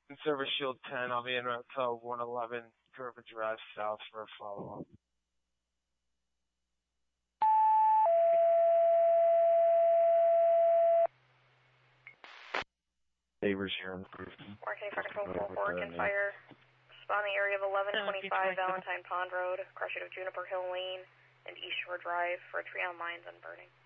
In Service Shield 10, I'll be in Hotel 111, Curva Drive South for a follow-up. Neighbors here on the roof. Marketing for Control 44, can fire. Spawning area of 1125 Valentine Pond Road, cross street of Juniper Hill Lane, and East Shore Drive for a tree on lines and burning.